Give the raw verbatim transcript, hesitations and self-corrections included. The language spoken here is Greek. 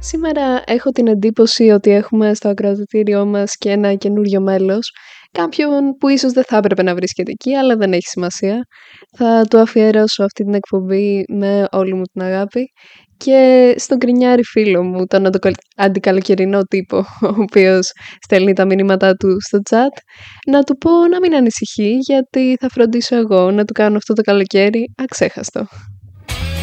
Σήμερα έχω την εντύπωση ότι έχουμε στο ακροατήριό μας και ένα καινούριο μέλος, κάποιον που ίσως δεν θα έπρεπε να βρίσκεται εκεί, αλλά δεν έχει σημασία. Θα του αφιερώσω αυτή την εκπομπή με όλη μου την αγάπη και στον κρινιάρη φίλο μου, τον αντοκαλ- αντικαλοκαιρινό τύπο, ο οποίος στέλνει τα μηνύματά του στο chat, να του πω να μην ανησυχεί, γιατί θα φροντίσω εγώ να του κάνω αυτό το καλοκαίρι αξέχαστο.